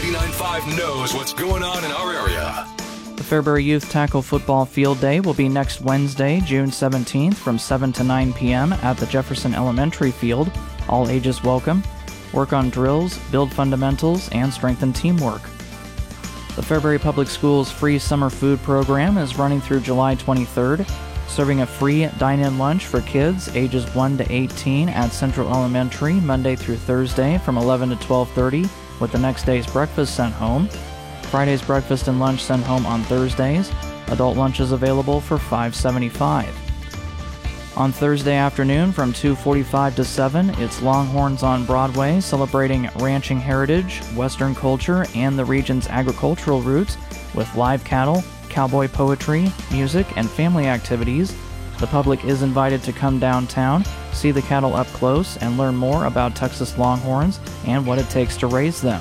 99.5 knows what's going on in our area. The Fairbury Youth Tackle Football Field Day will be next Wednesday, June 17th from 7 to 9 p.m. at the Jefferson Elementary Field. All ages welcome. Work on drills, build fundamentals, and strengthen teamwork. The Fairbury Public Schools free summer food program is running through July 23rd, serving a free dine-in lunch for kids ages 1 to 18 at Central Elementary Monday through Thursday from 11 to 12:30, with the next day's breakfast sent home. Friday's breakfast and lunch sent home on Thursdays. Adult lunch is available for $5.75. On Thursday afternoon from 2:45 to 7, it's Longhorns on Broadway, celebrating ranching heritage, Western culture, and the region's agricultural roots with live cattle, cowboy poetry, music, and family activities. The public is invited to come downtown, see the cattle up close, and learn more about Texas Longhorns and what it takes to raise them.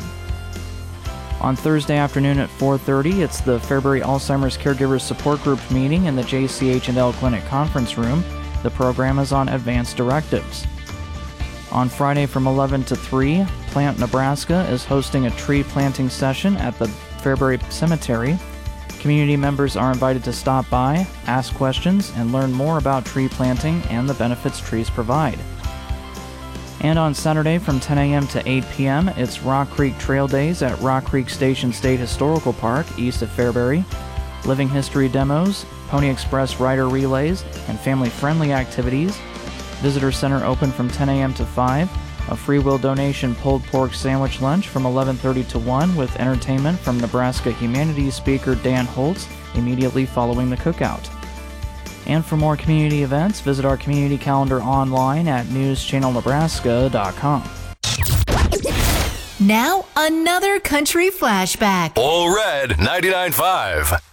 On Thursday afternoon at 4:30, it's the Fairbury Alzheimer's Caregivers Support Group meeting in the JCH&L Clinic Conference Room. The program is on advanced directives. On Friday from 11 to 3, Plant Nebraska is hosting a tree planting session at the Fairbury Cemetery. Community members are invited to stop by, ask questions, and learn more about tree planting and the benefits trees provide. And on Saturday from 10 a.m. to 8 p.m., it's Rock Creek Trail Days at Rock Creek Station State Historical Park, east of Fairbury. Living history demos, Pony Express rider relays, and family-friendly activities. Visitor Center open from 10 a.m. to 5. A free will donation pulled pork sandwich lunch from 11:30 to 1 with entertainment from Nebraska Humanities speaker Dan Holtz immediately following the cookout. And for more community events, visit our community calendar online at newschannelnebraska.com. Now, another country flashback. All Red 99.5.